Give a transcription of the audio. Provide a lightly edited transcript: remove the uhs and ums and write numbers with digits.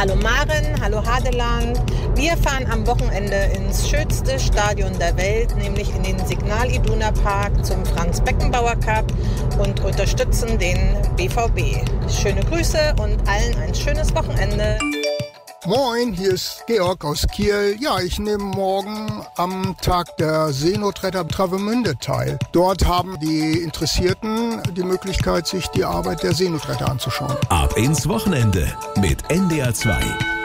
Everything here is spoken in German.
Hallo Maren, hallo Hadeland. Wir fahren am Wochenende ins schönste Stadion der Welt, nämlich in den Signal Iduna Park zum Franz-Beckenbauer Cup und unterstützen den BVB. Schöne Grüße und allen ein schönes Wochenende. Moin, hier ist Georg aus Kiel. Ja, ich nehme morgen am Tag der Seenotretter Travemünde teil. Dort haben die Interessierten die Möglichkeit, sich die Arbeit der Seenotretter anzuschauen. Ab ins Wochenende mit NDR 2.